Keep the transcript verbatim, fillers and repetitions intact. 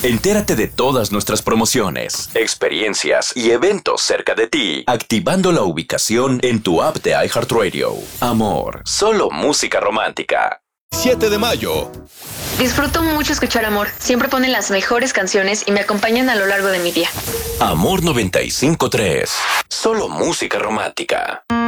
Entérate de todas nuestras promociones, experiencias y eventos cerca de ti, activando la ubicación en tu app de iHeartRadio. Amor, solo música romántica. siete de mayo. Disfruto mucho escuchar Amor. Siempre ponen las mejores canciones y me acompañan a lo largo de mi día. Amor noventa y cinco punto tres. Solo música romántica.